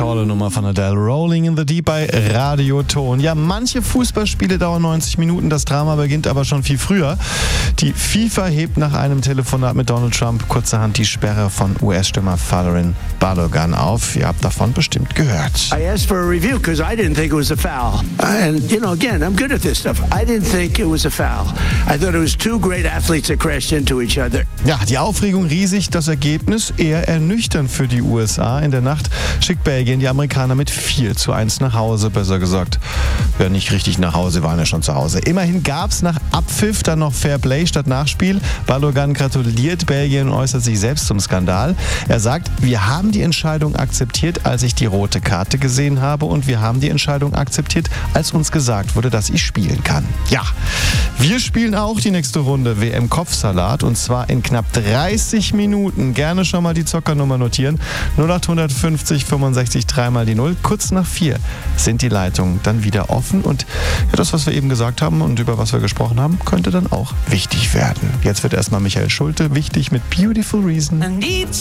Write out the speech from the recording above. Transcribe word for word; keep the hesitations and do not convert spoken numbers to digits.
Tolle Nummer von Adele. Rolling in the Deep bei Radioton. Ja, manche Fußballspiele dauern neunzig Minuten, das Drama beginnt aber schon viel früher. Die FIFA hebt nach einem Telefonat mit Donald Trump kurzerhand die Sperre von U S-Stürmer Folarin Balogun auf. Ihr habt davon bestimmt gehört. I asked for a review because I didn't think it was a foul. And, you know, again, I'm good at this stuff. I didn't think it was a foul. I thought it was two great athletes that crashed into each other. Ja, die Aufregung riesig, das Ergebnis eher ernüchternd für die U S A. In der Nacht schickt Belgien die Amerikaner mit vier zu eins nach Hause, besser gesagt. Ja, nicht richtig nach Hause, waren ja schon zu Hause. Immerhin gab es nach Abpfiff dann noch Fair Play statt Nachspiel. Balogun gratuliert Belgien und äußert sich selbst zum Skandal. Er sagt, wir haben die Entscheidung akzeptiert, als ich die rote Karte gesehen habe, und wir haben die Entscheidung akzeptiert, als uns gesagt wurde, dass ich spielen kann. Ja, wir spielen auch die nächste Runde W M-Kopfsalat, und zwar in knapp dreißig Minuten. Gerne schon mal die Zockernummer notieren. null acht fünfzig fünfundsechzig drei mal die null. Kurz nach vier sind die Leitungen dann wieder offen, und ja, das, was wir eben gesagt haben und über was wir gesprochen haben, könnte dann auch wichtig werden. Jetzt wird erstmal Michael Schulte wichtig mit Beautiful Reason.